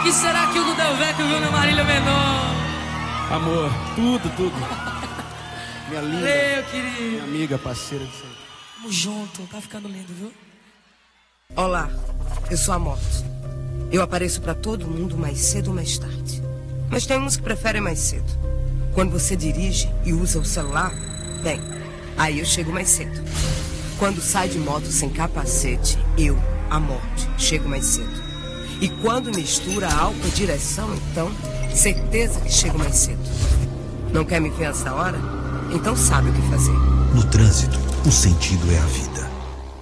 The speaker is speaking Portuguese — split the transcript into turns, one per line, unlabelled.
que será que o Del Vecchio viu na Marília Mendonça?
Amor, tudo. Minha linda.
Valeu, querido.
Minha amiga, parceira de sempre.
Tamo junto, tá ficando lindo, viu?
Olá, eu sou a Morte. Eu apareço pra todo mundo mais cedo ou mais tarde. Mas tem uns que preferem mais cedo. Quando você dirige e usa o celular, bem, aí eu chego mais cedo. Quando sai de moto sem capacete, eu, a Morte, chego mais cedo. E quando mistura álcool e direção, então, certeza que chego mais cedo. Não quer me ver essa hora? Então sabe o que fazer.
No trânsito, o sentido é a vida.